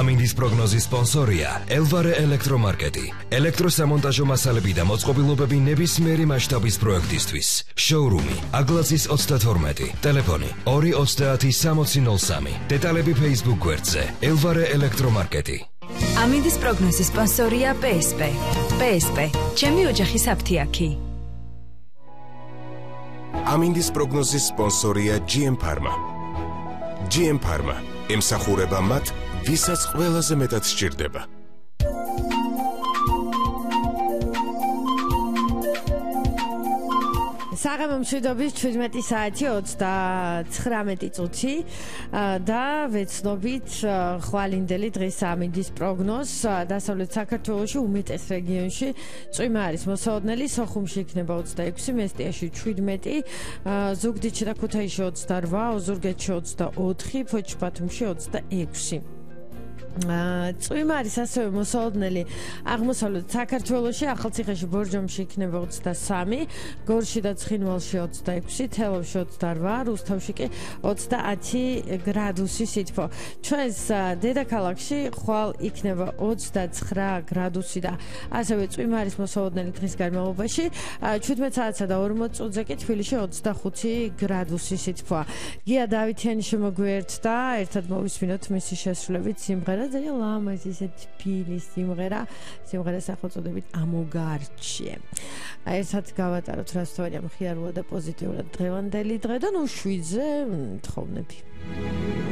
ამინდის პროგნოზის სპონსორია ელვარე ელექტრომარკეტი. ელექტროსამონტაჟო მასალები და მოწყობილობები ნებისმიერი მასშტაბის პროექტისთვის. შოურუმი აგლაცის 32, ტელეფონი 230 6003. დეტალები Facebook გვერდზე ელვარე ელექტრომარკეტი. ამინდის პროგნოზის სპონსორია PSP. PSP, ჩემი ოჯახის აფთიაქი. ამინდის პროგნოზის სპონსორია GM Pharma. GM Pharma ემსახურება მათ, ვისაც ყველაზე მეტად სჭირდება. საღამო მშვიდობის 17 საათი 39 წუთი და ვეცნობით ხვალინდელი დღის ამინდის პროგნოზს დასავლეთ საქართველოში უმეტეს რეგიონში წვიმა არის მოსაოდნელი, სოხუმში იქნება 26, მესტიაში 17, ზუგდიდში და ქუთაისში 28, ოზურგეთში 24, ფოთშ-ბათუმში 26. წვიმა არის ასევე მოსაოდნელი აღმოსავლეთ საქართველოში, ახალციხეში, ბორჯომში იქნება 23, გორში და ცხინვალში 26, თელავში 28, რუსთავში კი 30 გრადუსი სითბო. ჩვენს დედაქალაქში ხვალ იქნება 29 გრადუსი და ასევე წვიმა არის მოსაოდნელი დღის განმავლობაში. 17 საათსა და 40 წუთზე კი თბილისში 25 გრადუსი სითბოა. გია დავითიანი შემოგვიერთდა, ერთად მოვისმინოთ მისი შესრულებით სიმღერა. ძალიან ლამაზი ისეთი ფილი სიმღერას სახელწოდებით ამოგარჩიე. ერთად გავატაროთ რასთვარია მხიარულად და პოზიტიურად დღევანდელი დღე და ნუ შვიდზე თხოვნები.